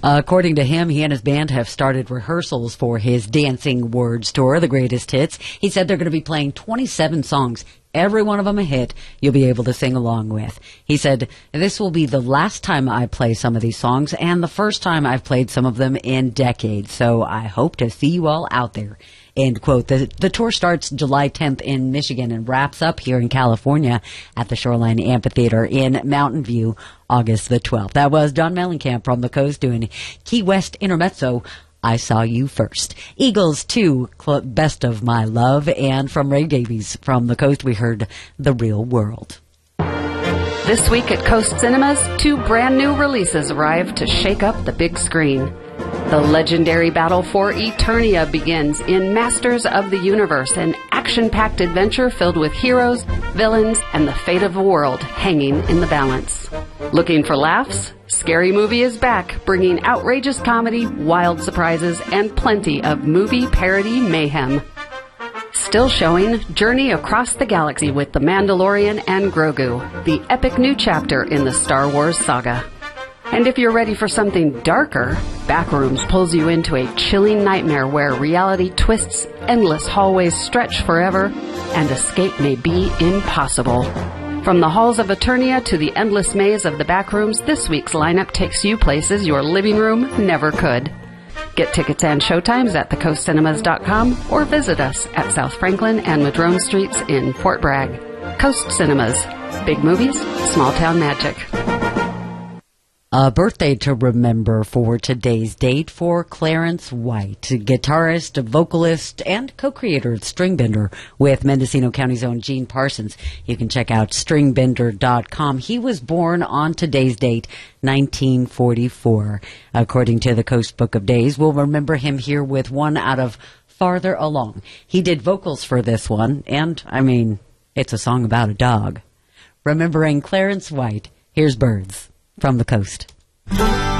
According to him, he and his band have started rehearsals for his Dancing Words tour, the greatest hits. He said they're going to be playing 27 songs, every one of them a hit you'll be able to sing along with. He said, this will be the last time I play some of these songs and the first time I've played some of them in decades, so I hope to see you all out there. End quote. The tour starts July 10th in Michigan and wraps up here in California at the Shoreline Amphitheater in Mountain View, August the 12th. That was Don Mellencamp from the Coast doing Key West Intermezzo, I Saw You First. Eagles 2, Best of My Love, and from Ray Davies from the Coast we heard The Real World. This week at Coast Cinemas, 2 brand new releases arrive to shake up the big screen. The legendary battle for Eternia begins in Masters of the Universe, an action-packed adventure filled with heroes, villains, and the fate of the world hanging in the balance. Looking for laughs? Scary Movie is back, bringing outrageous comedy, wild surprises, and plenty of movie parody mayhem. Still showing Journey Across the Galaxy with The Mandalorian and Grogu, the epic new chapter in the Star Wars saga. And if you're ready for something darker, Backrooms pulls you into a chilling nightmare where reality twists, endless hallways stretch forever, and escape may be impossible. From the halls of Eternia to the endless maze of the Backrooms, this week's lineup takes you places your living room never could. Get tickets and showtimes at thecoastcinemas.com or visit us at South Franklin and Madrone Streets in Fort Bragg. Coast Cinemas. Big movies, small town magic. A birthday to remember for today's date for Clarence White, guitarist, vocalist, and co-creator of Stringbender with Mendocino County's own Gene Parsons. You can check out stringbender.com. He was born on today's date, 1944. According to the Coast Book of Days, we'll remember him here with one out of Farther Along. He did vocals for this one, and, it's a song about a dog. Remembering Clarence White, here's Birds from the Coast.